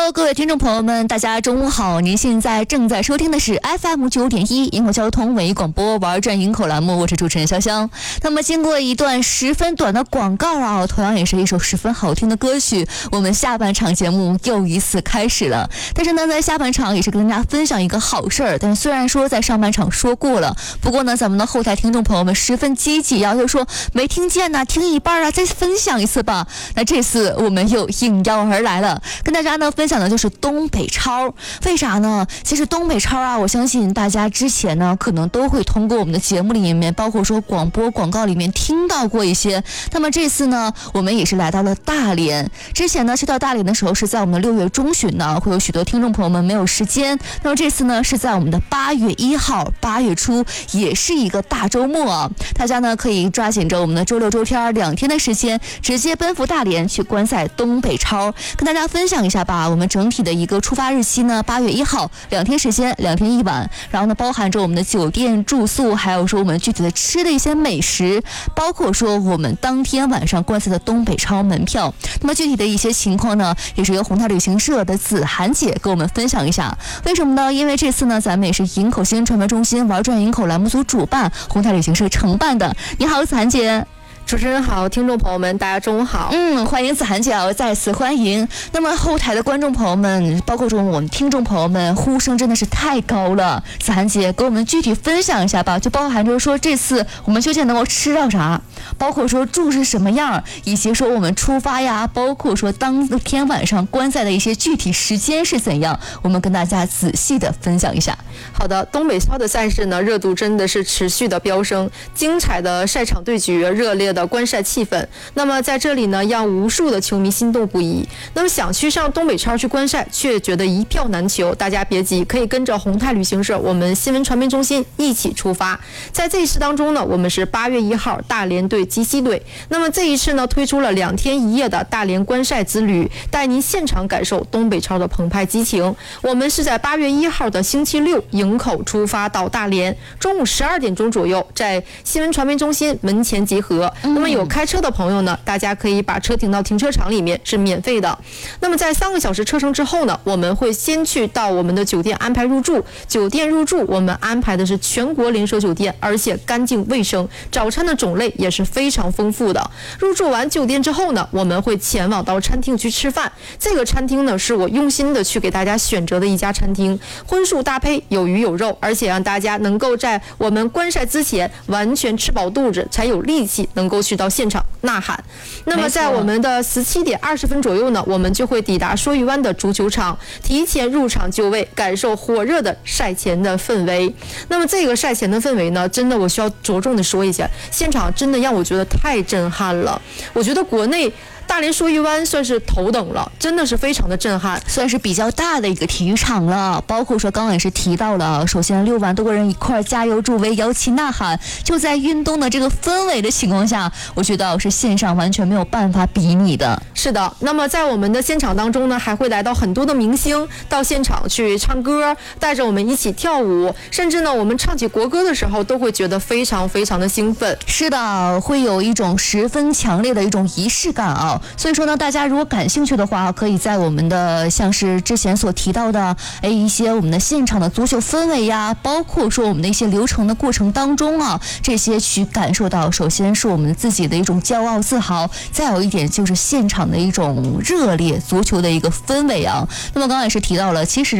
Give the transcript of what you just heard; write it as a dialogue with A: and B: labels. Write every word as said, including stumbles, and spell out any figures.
A: Hello， 各位听众朋友们，大家中午好！您现在正在收听的是 F M 九点一营口交通文艺广播玩转营口栏目，我是主持人潇湘。那么经过一段十分短的广告啊，同样也是一首十分好听的歌曲，我们下半场节目又一次开始了。但是呢，在下半场也是跟大家分享一个好事儿。但是虽然说在上半场说过了，不过呢，咱们的后台听众朋友们十分积极啊，就说没听见呢、啊，听一半啊，再分享一次吧。那这次我们又应邀而来了，跟大家呢分享的就是东北超。为啥呢？其实东北超啊，我相信大家之前呢可能都会通过我们的节目里面，包括说广播广告里面听到过一些。那么这次呢，我们也是来到了大连。之前呢去到大连的时候是在我们的六月中旬呢，会有许多听众朋友们没有时间。那么这次呢是在我们的八月一号，八月初，也是一个大周末啊，大家呢可以抓紧着我们的周六周天两天的时间，直接奔赴大连去观赛东北超。跟大家分享一下吧，我们整体的一个出发日期呢，八月一号，两天时间，两天一晚，然后呢包含着我们的酒店住宿，还有说我们具体的吃的一些美食，包括说我们当天晚上观赛的东北超门票。那么具体的一些情况呢，也是由宏泰旅行社的子涵姐跟我们分享一下。为什么呢？因为这次呢，咱们也是营口新闻传媒中心玩转营口栏目组主办，宏泰旅行社承办的。你好，子涵姐。
B: 主持人好，听众朋友们，大家中午好。
A: 嗯，欢迎子涵姐啊，再次欢迎。那么后台的观众朋友们，包括说我们听众朋友们，呼声真的是太高了。子涵姐给我们具体分享一下吧，就包含着说这次我们究竟能够吃到啥，包括说住是什么样，以及说我们出发呀，包括说当天晚上观赛的一些具体时间是怎样，我们跟大家仔细的分享一下。
B: 好的，东北超的赛事呢，热度真的是持续的飙升，精彩的赛场对决，热烈的观赛气氛，那么在这里呢，让无数的球迷心动不已。那么想去上东北超去观赛，却觉得一票难求，大家别急，可以跟着宏泰旅行社，我们新闻传媒中心一起出发。在这一次当中呢，我们是八月一号大连队鸡西队。那么这一次呢，推出了两天一夜的大连观赛之旅，带您现场感受东北超的澎湃激情。我们是在八月一号的星期六营口出发到大连，中午十二点钟左右，在新闻传媒中心门前集合。那么有开车的朋友呢，大家可以把车停到停车场里面，是免费的。那么在三个小时车程之后呢，我们会先去到我们的酒店安排入住。酒店入住我们安排的是全国连锁酒店，而且干净卫生，早餐的种类也是非常丰富的。入住完酒店之后呢，我们会前往到餐厅去吃饭。这个餐厅呢，是我用心的去给大家选择的一家餐厅，荤素搭配，有鱼有肉，而且让大家能够在我们观赛之前完全吃饱肚子，才有力气能够去到现场呐喊。那么在我们的十七点二十分左右呢，我们就会抵达梭鱼湾的足球场，提前入场就位，感受火热的赛前的氛围。那么这个赛前的氛围呢，真的我需要着重的说一下，现场真的让我觉得太震撼了。我觉得国内大连梭鱼湾算是头等了，真的是非常的震撼，
A: 算是比较大的一个体育场了。包括说刚刚也是提到了，首先六万多个人一块加油助威，摇旗呐喊，就在运动的这个氛围的情况下，我觉得是线上完全没有办法比拟的。
B: 是的，那么在我们的现场当中呢，还会来到很多的明星到现场去唱歌，带着我们一起跳舞，甚至呢我们唱起国歌的时候都会觉得非常非常的兴奋。
A: 是的，会有一种十分强烈的一种仪式感啊。所以说呢，大家如果感兴趣的话，可以在我们的像是之前所提到的哎一些我们的现场的足球氛围呀，包括说我们的一些流程的过程当中啊，这些去感受到，首先是我们自己的一种骄傲自豪，再有一点就是现场的一种热烈足球的一个氛围啊。那么刚刚也是提到了，其实